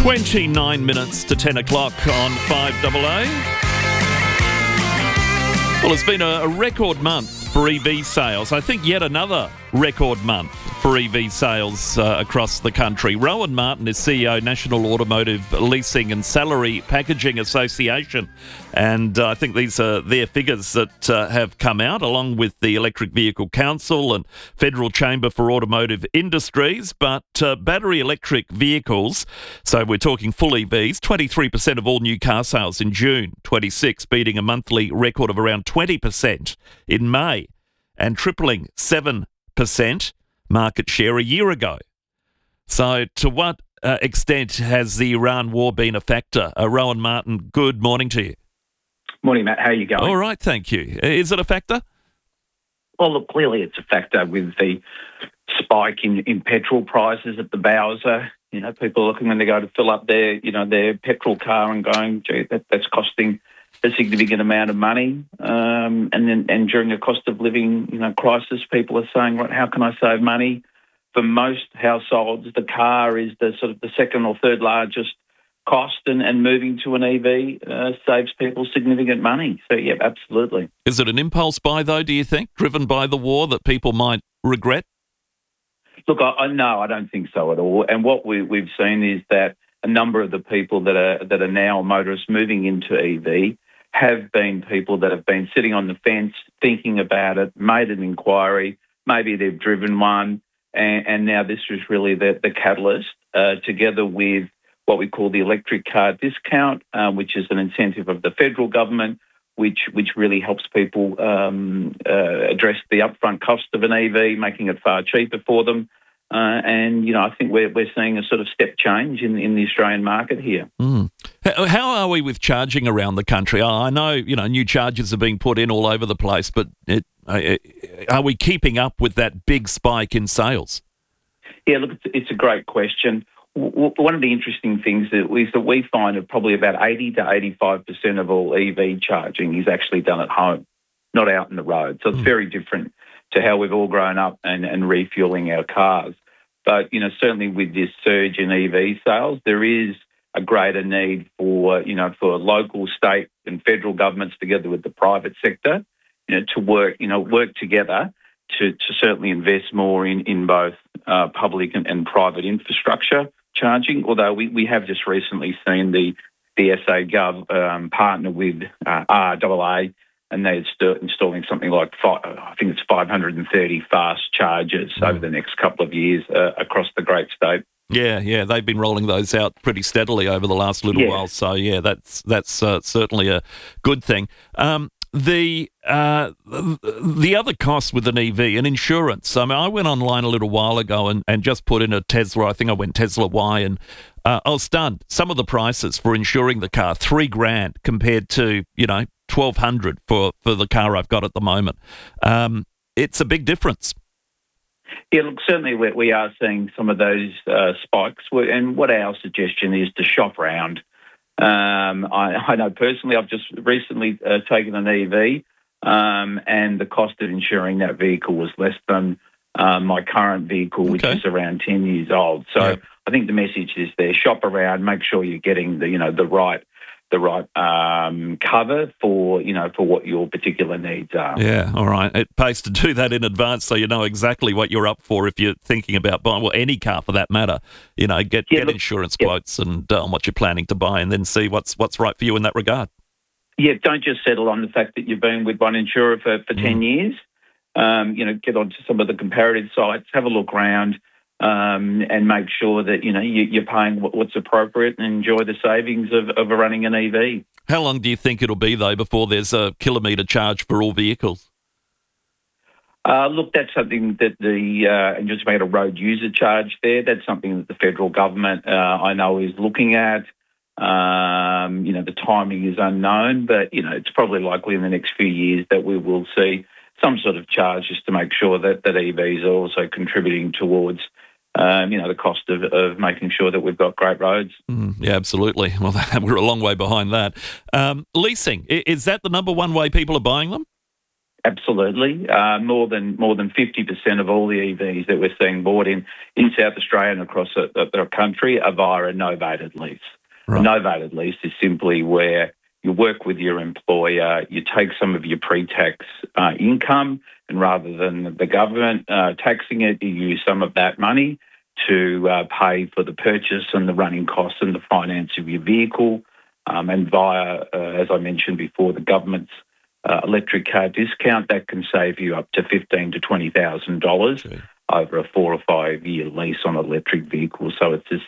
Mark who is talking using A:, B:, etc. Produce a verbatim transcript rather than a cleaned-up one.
A: twenty-nine minutes to ten o'clock on five A A. Well, it's been a, a record month for E V sales. I think yet another record month for E V sales uh, across the country. Rowan Martin is C E O, National Automotive Leasing and Salary Packaging Association. And uh, I think these are their figures that uh, have come out, along with the Electric Vehicle Council and Federal Chamber for Automotive Industries. But uh, battery electric vehicles, so we're talking full E Vs, twenty-three percent of all new car sales in June twenty-six, beating a monthly record of around twenty percent in May, and tripling seven percent market share a year ago. So to what uh, extent has the Iran war been a factor? Uh, Rowan Martin, good morning to you.
B: Morning, Matt. How are you going?
A: All right, thank you. Is it a factor?
B: Well, look, clearly it's a factor with the spike in, in petrol prices at the Bowser. You know, people are looking when they go to fill up their, you know, their petrol car and going, gee, that, that's costing a significant amount of money. Um, and then, and during a cost of living, you know, crisis, people are saying, right, how can I save money? For most households, the car is the sort of the second or third largest cost, and, and moving to an E V uh, saves people significant money. So, yeah, absolutely.
A: Is it an impulse buy, though, do you think, driven by the war that people might regret?
B: Look, I, I no, I don't think so at all. And what we, we've seen is that a number of the people that are that are now motorists moving into E V have been people that have been sitting on the fence, thinking about it, made an inquiry, maybe they've driven one, and, and now this is really the, the catalyst, uh, together with what we call the electric car discount, uh, which is an incentive of the federal government, which which really helps people um, uh, address the upfront cost of an E V, making it far cheaper for them. Uh, and, you know, I think we're we're seeing a sort of step change in, in the Australian market here.
A: Mm. How are we with charging around the country? I know, you know, new chargers are being put in all over the place, but it, are we keeping up with that big spike in sales?
B: Yeah, look, it's, it's a great question. One of the interesting things is that we find that probably about eighty to eighty-five percent of all E V charging is actually done at home, not out in the road. So it's mm. very different to how we've all grown up and, and refueling our cars. But, you know, certainly with this surge in E V sales, there is a greater need for, you know, for local, state and federal governments together with the private sector, you know, to work, you know, work together to, to certainly invest more in, in both uh, public and, and private infrastructure charging, although we, we have just recently seen the, the S A Gov um, partner with uh, R A A, and they're st- installing something like, five, I think it's five hundred thirty fast chargers mm. over the next couple of years uh, across the great state.
A: Yeah, yeah, they've been rolling those out pretty steadily over the last little
B: yeah.
A: while. So, yeah, that's that's uh, certainly a good thing. Um, the uh, the other cost with an E V and insurance. I mean, I went online a little while ago and, and just put in a Tesla. I think I went Tesla Y, and uh, I was stunned. Some of the prices for insuring the car, three grand compared to, you know, twelve hundred for for the car I've got at the moment. Um, it's a big difference.
B: Yeah, look, certainly we, we are seeing some of those uh, spikes, and what our suggestion is to shop around. Um, I, I know personally I've just recently uh, taken an E V, um, and the cost of insuring that vehicle was less than uh, my current vehicle, which
A: okay.
B: is around ten years old. So
A: yeah.
B: I think the message is there: shop around, make sure you're getting the you know the right. the right um, cover for, you know, for what your particular needs are.
A: Yeah, all right. It pays to do that in advance so you know exactly what you're up for if you're thinking about buying, well, any car for that matter. You know, get,
B: yeah,
A: get
B: look,
A: insurance
B: yeah.
A: quotes and uh, on what you're planning to buy, and then see what's what's right for you in that regard.
B: Yeah, don't just settle on the fact that you've been with one insurer for, for mm. ten years. Um, you know, get onto some of the comparative sites, have a look around, Um, and make sure that, you know, you, you're paying what's appropriate and enjoy the savings of, of running an E V.
A: How long do you think it'll be, though, before there's a kilometre charge for all vehicles?
B: Uh, look, that's something that the, uh, and just made a road user charge there, that's something that the federal government, uh, I know, is looking at. Um, you know, the timing is unknown, but, you know, it's probably likely in the next few years that we will see some sort of charge just to make sure that, that E Vs are also contributing towards Um, you know, the cost of, of making sure that we've got great roads.
A: Mm, yeah, absolutely. Well, we're a long way behind that. Um, leasing, is that the number one way people are buying them?
B: Absolutely. Uh, more than more than fifty percent of all the E Vs that we're seeing bought in, in South Australia and across the, the country are via a novated lease.
A: Right.
B: A novated lease is simply where you work with your employer, you take some of your pre-tax uh, income, and rather than the government uh, taxing it, you use some of that money to uh, pay for the purchase and the running costs and the finance of your vehicle. Um, and via, uh, as I mentioned before, the government's Uh, electric car discount, that can save you up to fifteen to twenty thousand dollars
A: Okay.
B: over a four or five year lease on an electric vehicle. So it's as